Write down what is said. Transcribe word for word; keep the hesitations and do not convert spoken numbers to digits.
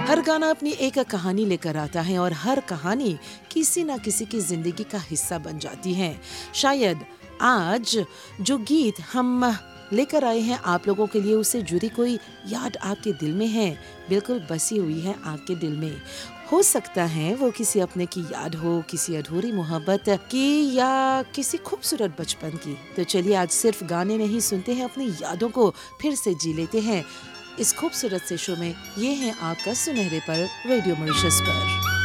हर गाना अपनी एक कहानी लेकर आता है और हर कहानी किसी ना किसी की जिंदगी का हिस्सा बन जाती है। शायद आज जो गीत हम लेकर आए हैं आप लोगों के लिए, उससे जुड़ी कोई याद आपके दिल में है, बिल्कुल बसी हुई है आपके दिल में। हो सकता है वो किसी अपने की याद हो, किसी अधूरी मोहब्बत की, या किसी खूबसूरत बचपन की। तो चलिए आज सिर्फ गाने नहीं सुनते हैं, अपनी यादों को फिर से जी लेते हैं इस खूबसूरत से शो में। ये है आपका सुनहरे पल रेडियो मॉरिशस पर।